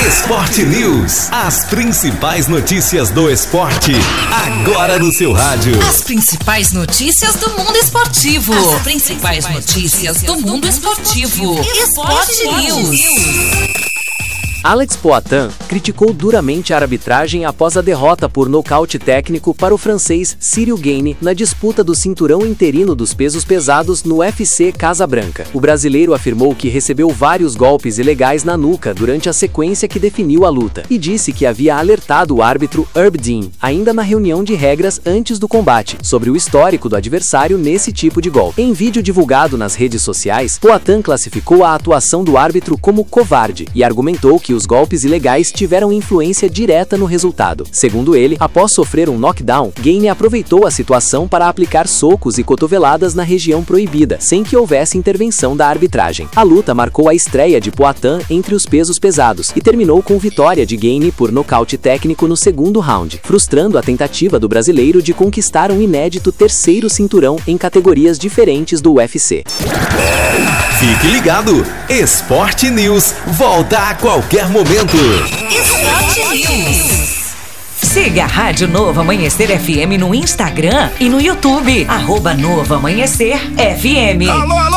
Esporte News. As principais notícias do esporte, agora no seu rádio. As principais notícias do mundo esportivo. As principais notícias do mundo esportivo. Esporte News. Alex Poitin criticou duramente a arbitragem após a derrota por nocaute técnico para o francês Cyril Gane na disputa do cinturão interino dos pesos pesados no UFC Casabranca. O brasileiro afirmou que recebeu vários golpes ilegais na nuca durante a sequência que definiu a luta e disse que havia alertado o árbitro Herb Dean, ainda na reunião de regras antes do combate, sobre o histórico do adversário nesse tipo de golpe. Em vídeo divulgado nas redes sociais, Poitin classificou a atuação do árbitro como covarde e argumentou que os golpes ilegais tiveram influência direta no resultado. Segundo ele, após sofrer um knockdown, Gane aproveitou a situação para aplicar socos e cotoveladas na região proibida, sem que houvesse intervenção da arbitragem. A luta marcou a estreia de Poitin entre os pesos pesados e terminou com vitória de Gane por nocaute técnico no segundo round, frustrando a tentativa do brasileiro de conquistar um inédito terceiro cinturão em categorias diferentes do UFC. Fique ligado, Esporte News volta a qualquer momento. Esporte News. Siga a Rádio Novo Amanhecer FM no Instagram e no YouTube. @Novo Amanhecer FM. Alô, alô!